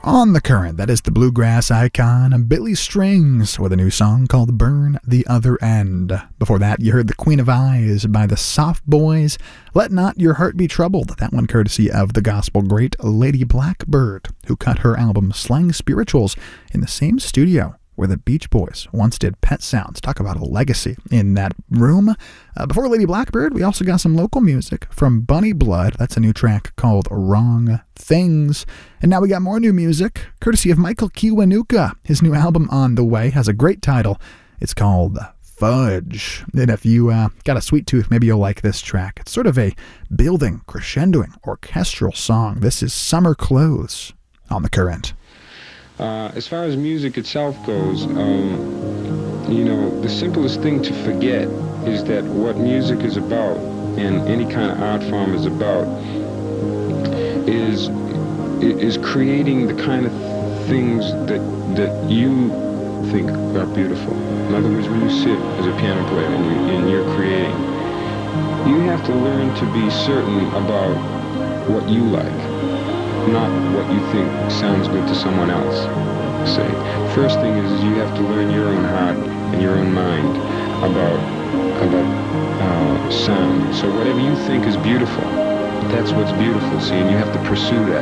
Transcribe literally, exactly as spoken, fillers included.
On the Current, that is the bluegrass icon Billy Strings with a new song called Burn the Other End. Before that, you heard The Queen of Eyes by the Soft Boys. Let Not Your Heart Be Troubled, that one courtesy of the gospel great Lady Blackbird, who cut her album Slang Spirituals in the same studio where the Beach Boys once did Pet Sounds. Talk about a legacy in that room. Uh, before Lady Blackbird, we also got some local music from Bunny Blood. That's a new track called Wrong Things. And now we got more new music, courtesy of Michael Kiwanuka. His new album On the Way has a great title. It's called Fudge. And if you uh, got a sweet tooth, maybe you'll like this track. It's sort of a building, crescendoing, orchestral song. This is Summer Clothes on the Current. Uh, as far as music itself goes, um, you know, the simplest thing to forget is that what music is about, and any kind of art form is about, is is creating the kind of things that that you think are beautiful. In other words, when you sit as a piano player and, you, and you're creating, you have to learn to be certain about what you like, not what you think sounds good to someone else. Say, first thing is you have to learn your own heart and your own mind about about uh, sound. So whatever you think is beautiful, that's what's beautiful. See, and you have to pursue that.